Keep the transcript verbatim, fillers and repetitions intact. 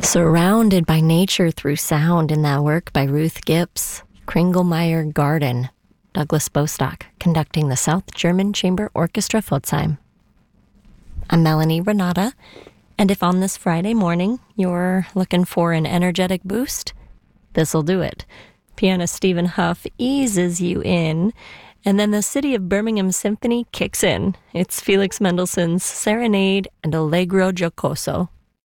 Surrounded by nature through sound in that work by Ruth Gips, Kringelmeyer Garden, Douglas Bostock, conducting the South German Chamber Orchestra Pforzheim. I'm Melanie Renata, and if on this Friday morning you're looking for an energetic boost, this'll do it. Pianist Stephen Huff eases you in, and then the City of Birmingham Symphony kicks in. It's Felix Mendelssohn's Serenade and Allegro Giocoso.